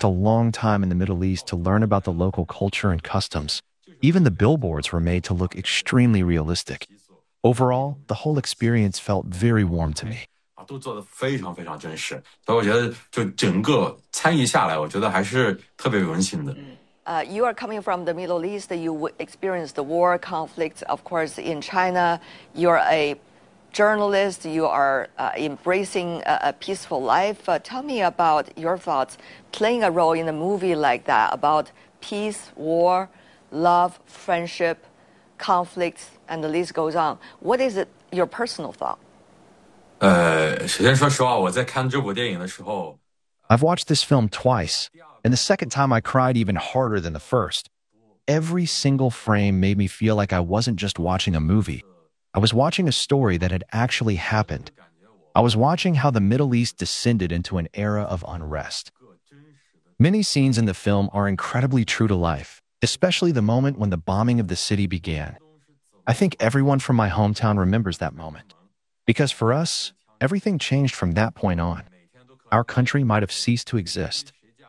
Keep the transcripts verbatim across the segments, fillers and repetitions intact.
a long time in the Middle East to learn about the local culture and customs. Even the billboards were made to look extremely realistic. Overall, the whole experience felt very warm to me. 都做得非常非常真实，所以我觉得就整个参与下来，我觉得还是特别有温馨的。 Uh, you are coming from the Middle East. You experienced the war conflicts, of course, in China. You're a journalist. You are uh, embracing a, a peaceful life. Uh, tell me about your thoughts playing a role in a movie like that about peace, war, love, friendship, conflicts, and the list goes on. What is it, your personal thought? 呃，首先说实话，我在看这部电影的时候 I've watched this film twice, and the second time I cried even harder than the first. Every single frame made me feel like I wasn't just watching a movie. I was watching a story that had actually happened. I was watching how the Middle East descended into an era of unrest. Many scenes in the film are incredibly true to life, especially the moment when the bombing of the city began. I think everyone from my hometown remembers that moment. Because for us, everything changed from that point on. Our country might have ceased to exist.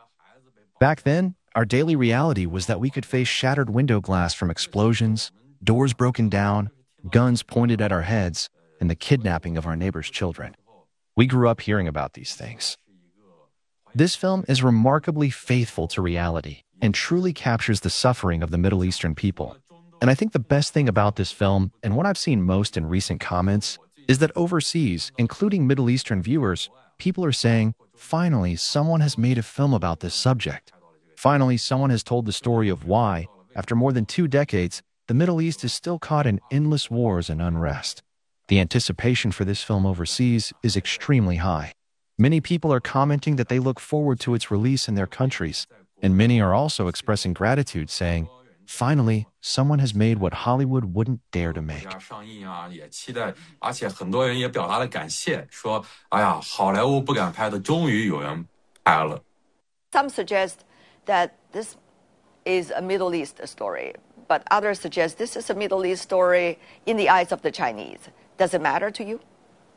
Back then, our daily reality was that we could face shattered window glass from explosions, doors broken down, guns pointed at our heads, and the kidnapping of our neighbors' children. We grew up hearing about these things. This film is remarkably faithful to reality and truly captures the suffering of the Middle Eastern people. And I think the best thing about this film, and what I've seen most in recent comments, is that overseas, including Middle Eastern viewers, people are saying, finally, someone has made a film about this subject. Finally, someone has told the story of why, after more than two decades, the Middle East is still caught in endless wars and unrest. The anticipation for this film overseas is extremely high. Many people are commenting that they look forward to its release in their countries, and many are also expressing gratitude, saying, finally, someone has made what Hollywood wouldn't dare to make. Some suggest that this is a Middle East story, but others suggest this is a Middle East story in the eyes of the Chinese. Does it matter to you?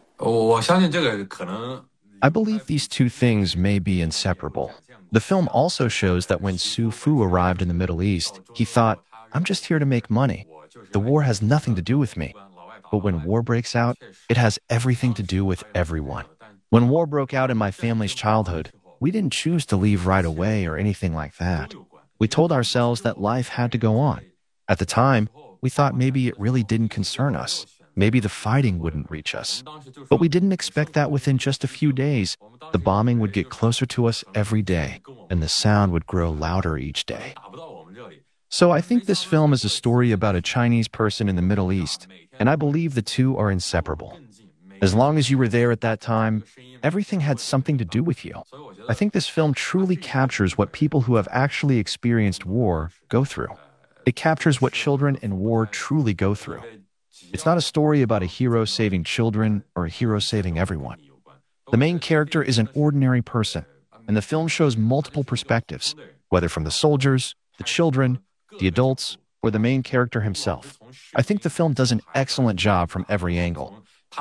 I believe these two things may be inseparable. The film also shows that when Su Fu arrived in the Middle East, he thought, I'm just here to make money. The war has nothing to do with me. But when war breaks out, it has everything to do with everyone. When war broke out in my family's childhood, we didn't choose to leave right away or anything like that. We told ourselves that life had to go on. At the time, we thought maybe it really didn't concern us. Maybe the fighting wouldn't reach us. But we didn't expect that within just a few days, the bombing would get closer to us every day, and the sound would grow louder each day. So I think this film is a story about a Chinese person in the Middle East, and I believe the two are inseparable. As long as you were there at that time, everything had something to do with you. I think this film truly captures what people who have actually experienced war go through. It captures what children in war truly go through. It's not a story about a hero saving children or a hero saving everyone. The main character is an ordinary person, and the film shows multiple perspectives, whether from the soldiers, the children, the adults, or the main character himself. I think the film does an excellent job from every angle.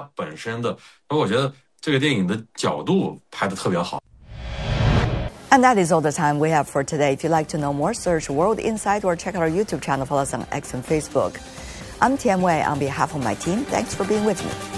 And that is all the time we have for today. If you'd like to know more, search World Insight or check out our YouTube channel. Follow us on X and Facebook. I'm Tian Wei on behalf of my team. Thanks for being with me.